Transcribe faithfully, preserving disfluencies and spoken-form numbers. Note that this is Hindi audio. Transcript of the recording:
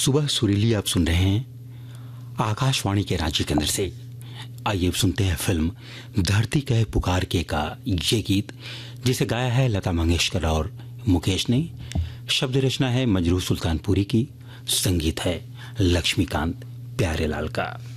सुबह सुरीली आप सुन रहे हैं आकाशवाणी के रांची केंद्र से। आइए अब सुनते हैं फिल्म धरती कहे पुकार के का ये गीत, जिसे गाया है लता मंगेशकर और मुकेश ने। शब्द रचना है मजरूह सुल्तानपुरी की, संगीत है लक्ष्मीकांत प्यारेलाल का।